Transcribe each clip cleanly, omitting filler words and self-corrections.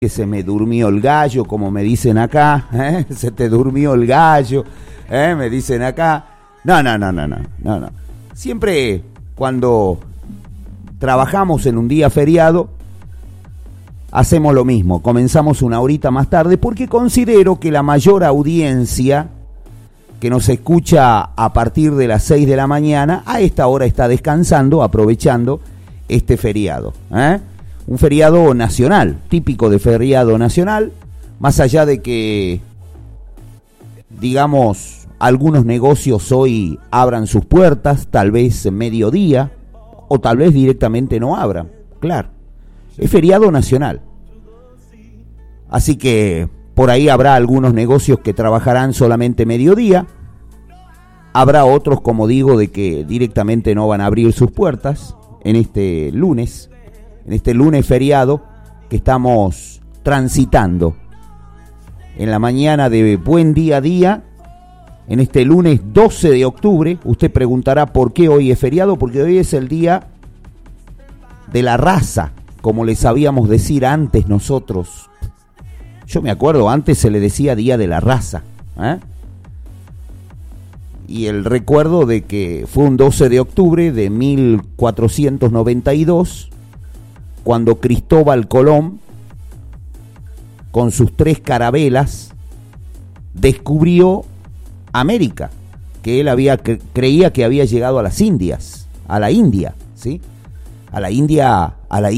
que se me durmió el gallo, como me dicen acá, se te durmió el gallo, me dicen acá. No. Siempre cuando trabajamos en un día feriado, hacemos lo mismo, comenzamos una horita más tarde, porque considero que la mayor audiencia que nos escucha a partir de las 6 de la mañana, a esta hora está descansando, aprovechando este feriado, un feriado nacional, típico de feriado nacional, más allá de que, digamos, algunos negocios hoy abran sus puertas, tal vez en mediodía, o tal vez directamente no abran, claro, es feriado nacional. Así que por ahí habrá algunos negocios que trabajarán solamente mediodía, habrá otros, como digo, de que directamente no van a abrir sus puertas en este lunes feriado que estamos transitando en la mañana de buen día a día, en este lunes 12 de octubre. Usted preguntará por qué hoy es feriado, porque hoy es el día de la raza, como le sabíamos decir antes nosotros. Yo me acuerdo, antes se le decía día de la raza, y el recuerdo de que fue un 12 de octubre de 1492, cuando Cristóbal Colón, con sus 3 carabelas, descubrió América, que él creía que había llegado a las Indias, a la India, ¿sí? A la India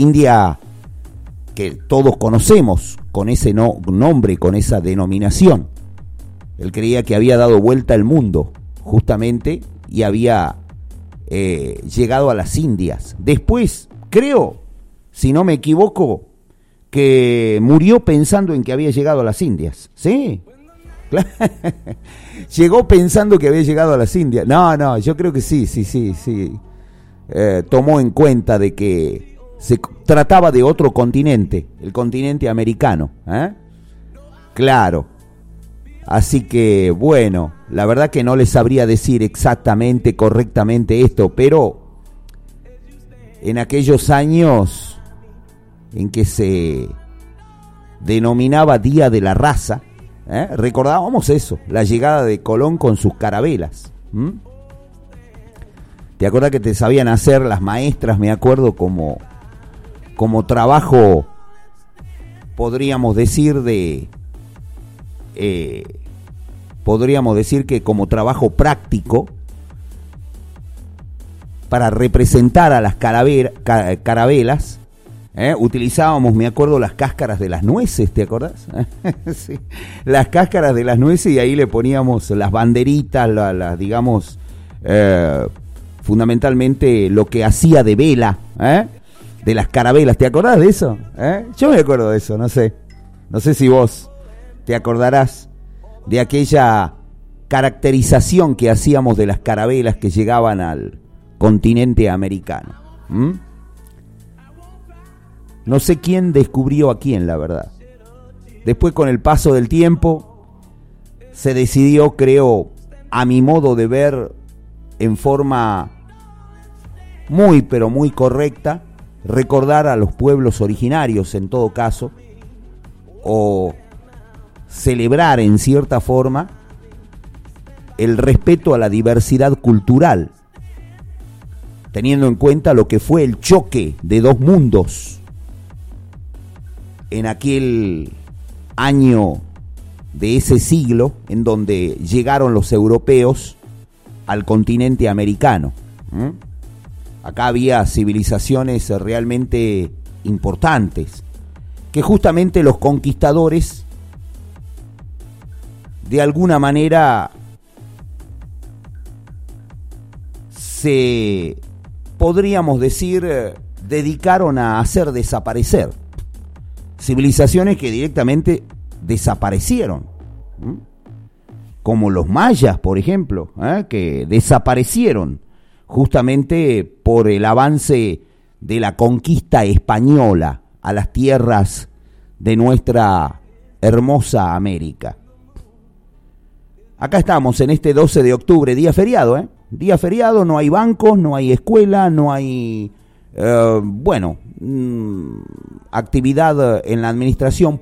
que todos conocemos, con ese nombre, con esa denominación. Él creía que había dado vuelta al mundo, justamente, y había llegado a las Indias. Después, creo, si no me equivoco, que murió pensando en que había llegado a las Indias. ¿Sí? Llegó pensando que había llegado a las Indias. No, yo creo que sí. Tomó en cuenta de que se trataba de otro continente, el continente americano. Claro. Así que, bueno, la verdad que no les sabría decir exactamente, correctamente esto, pero en aquellos años en que se denominaba Día de la Raza, recordábamos eso, la llegada de Colón con sus carabelas. ¿Te acuerdas que te sabían hacer las maestras, me acuerdo, como trabajo, podríamos decir que como trabajo práctico, para representar a las carabelas, utilizábamos, me acuerdo, las cáscaras de las nueces, ¿te acordás? Sí, las cáscaras de las nueces, y ahí le poníamos las banderitas, digamos, fundamentalmente lo que hacía de vela, de las carabelas. ¿Te acordás de eso? Yo me acuerdo de eso, no sé si vos te acordarás de aquella caracterización que hacíamos de las carabelas que llegaban al continente americano. No sé quién descubrió a quién, la verdad. Después, con el paso del tiempo, se decidió, creo, a mi modo de ver, en forma muy, pero muy correcta, recordar a los pueblos originarios, en todo caso, o celebrar en cierta forma el respeto a la diversidad cultural, teniendo en cuenta lo que fue el choque de dos mundos en aquel año de ese siglo, en donde llegaron los europeos al continente americano. Acá había civilizaciones realmente importantes, que justamente los conquistadores, de alguna manera, podríamos decir, dedicaron a hacer desaparecer. Civilizaciones que directamente desaparecieron, como los mayas, por ejemplo, que desaparecieron justamente por el avance de la conquista española a las tierras de nuestra hermosa América. Acá estamos en este 12 de octubre, día feriado, Día feriado, no hay bancos, no hay escuela, no hay Bueno, actividad en la administración